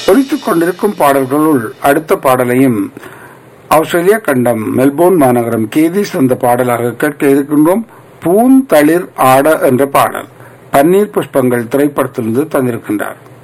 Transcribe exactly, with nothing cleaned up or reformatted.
ஒலித்துக் கொண்டிருக்கும் பாடல்களுள் அடுத்த பாடலையும் ஆஸ்திரேலியா கண்டம் மெல்போர்ன் மாநகரம் கேதிஸ் அந்த பாடலாக கேட்க இருக்கின்றோம். பூந்தளிர் ஆட என்ற பாடல் பன்னீர் புஷ்பங்கள் திரைப்படத்திலிருந்து தந்திருக்கின்றார்.